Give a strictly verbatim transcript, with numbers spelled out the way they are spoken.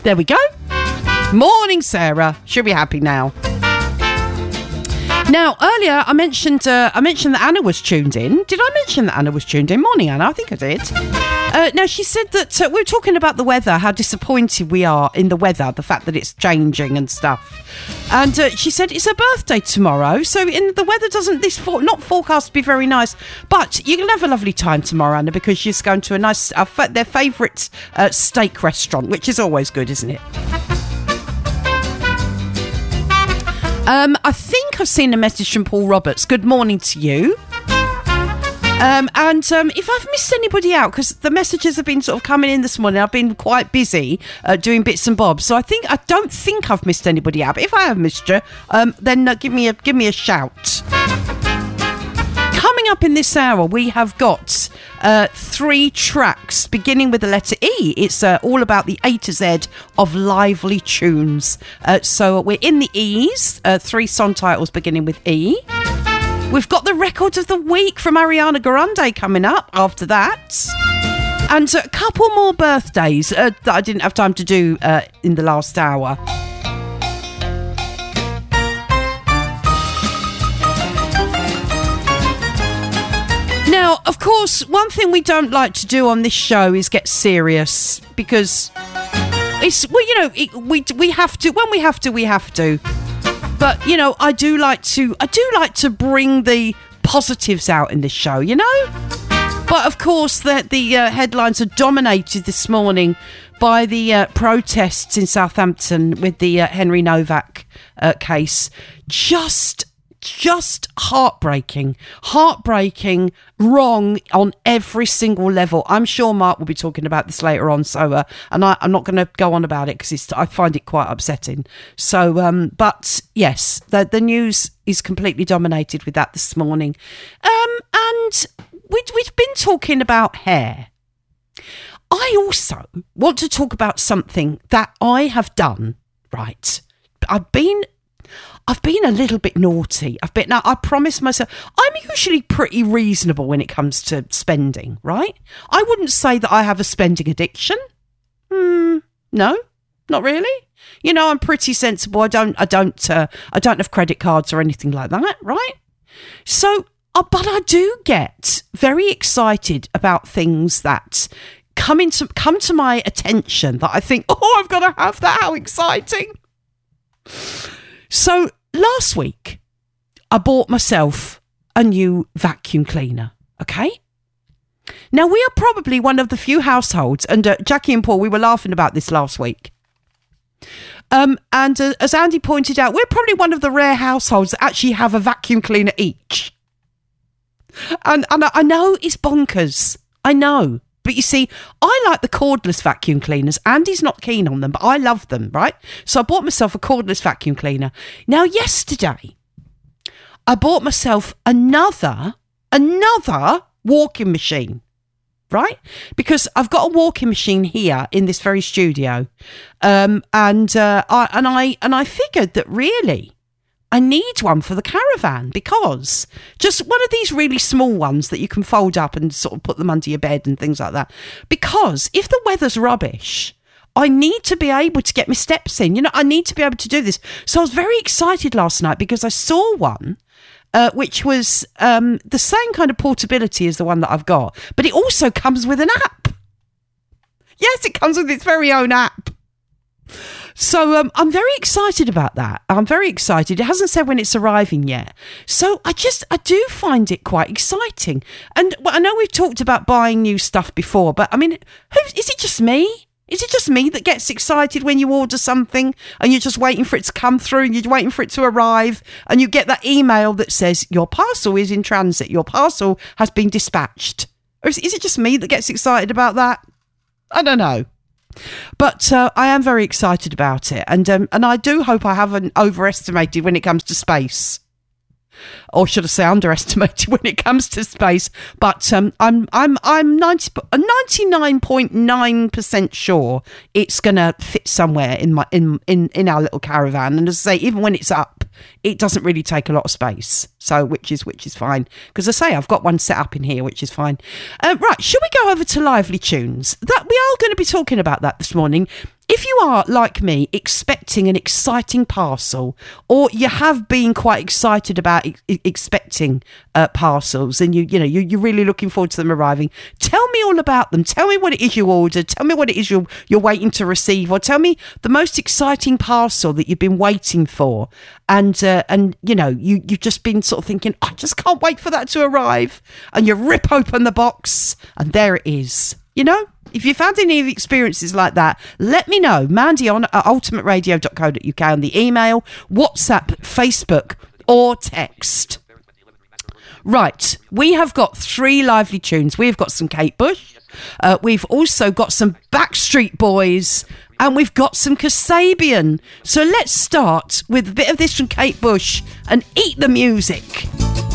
There we go. Morning, Sarah. She'll be happy now. Now, earlier I mentioned uh, I mentioned that Anna was tuned in. Did I mention that Anna was tuned in? Morning, Anna. I think I did. Uh, now, she said that uh, we were talking about the weather, how disappointed we are in the weather, the fact that it's changing and stuff. And uh, she said it's her birthday tomorrow, so in the weather doesn't this for, not forecast to be very nice. But you can have a lovely time tomorrow, Anna, because she's going to a nice uh, fa- their favourite uh, steak restaurant, which is always good, isn't it? Um, I think I've seen a message from Paul Roberts. Good morning to you. Um, and um, if I've missed anybody out, because the messages have been sort of coming in this morning, I've been quite busy uh, doing bits and bobs. So I think I don't think I've missed anybody out. But if I have missed you, um, then uh, give me a give me a shout. Coming up in this hour, we have got uh, three tracks beginning with the letter E. It's uh, all about the A to Z of lively tunes. Uh, so we're in the E's, uh, three song titles beginning with E. We've got the record of the week from Ariana Grande coming up after that. And a couple more birthdays uh, that I didn't have time to do uh, in the last hour. Now, of course, one thing we don't like to do on this show is get serious, because it's, well, you know, it, we we have to, when we have to, we have to. But, you know, I do like to, I do like to bring the positives out in this show, you know? But, of course, the, the uh, headlines are dominated this morning by the uh, protests in Southampton with the uh, Henry Novak uh, case. Just... Just heartbreaking, heartbreaking, wrong on every single level. I'm sure Mark will be talking about this later on, so uh, and I, I'm not going to go on about it because I find it quite upsetting. So, um, but yes, the the news is completely dominated with that this morning, um, and we we've been talking about hair. I also want to talk about something that I have done. Right, I've been. I've been a little bit naughty. I've been now. I promise myself I'm usually pretty reasonable when it comes to spending. Right? I wouldn't say that I have a spending addiction. Hmm. No, not really. You know, I'm pretty sensible. I don't. I don't. Uh, I don't have credit cards or anything like that. Right? So, uh, but I do get very excited about things that come into come to my attention that I think, oh, I've got to have that. How exciting! So last week, I bought myself a new vacuum cleaner, okay? Now, we are probably one of the few households, and uh, Jackie and Paul, we were laughing about this last week. Um, and uh, as Andy pointed out, we're probably one of the rare households that actually have a vacuum cleaner each. And, and I know it's bonkers. I know. But you see, I like the cordless vacuum cleaners. Andy's not keen on them, but I love them, right? So I bought myself a cordless vacuum cleaner. Now, yesterday, I bought myself another, another walking machine, right? Because I've got a walking machine here in this very studio. Um, and, uh, I, and, I, and I figured that really... I need one for the caravan, because just one of these really small ones that you can fold up and sort of put them under your bed and things like that. Because if the weather's rubbish, I need to be able to get my steps in. You know, I need to be able to do this. So I was very excited last night because I saw one uh, which was um, the same kind of portability as the one that I've got, but it also comes with an app. Yes, it comes with its very own app. So um, I'm very excited about that. I'm very excited. It hasn't said when it's arriving yet. So I just, I do find it quite exciting. And well, I know we've talked about buying new stuff before, but I mean, who, is it just me? Is it just me that gets excited when you order something and you're just waiting for it to come through and you're waiting for it to arrive and you get that email that says your parcel is in transit, your parcel has been dispatched? Or is, is it just me that gets excited about that? I don't know. But uh, I am very excited about it, and um, and I do hope I haven't overestimated when it comes to space, or should I say underestimated when it comes to space. But um, I'm I'm I'm ninety-nine point nine percent sure it's gonna fit somewhere in my in, in in our little caravan. And as I say, even when it's up, it doesn't really take a lot of space. So which is which is fine, because I say I've got one set up in here, which is fine. Uh, right, should we go over to Lively Tunes? That we are going to be talking about that this morning. if you are, like me, expecting an exciting parcel, or you have been quite excited about e- expecting uh, parcels, and you, you know, you, you're really looking forward to them arriving, tell me all about them. Tell me what it is you ordered. Tell me what it is you're, you're waiting to receive, or tell me the most exciting parcel that you've been waiting for. And, uh, and you know, you, you've just been sort of thinking, I just can't wait for that to arrive. And you rip open the box, and there it is. You know, if you've had any experiences like that, let me know. Mandy on at ultimate radio dot co dot uk on the email, WhatsApp, Facebook, or text. Right, we have got three lively tunes. We've got some Kate Bush. Uh, we've also got some Backstreet Boys. And we've got some Kasabian. So let's start with a bit of this from Kate Bush and eat the music.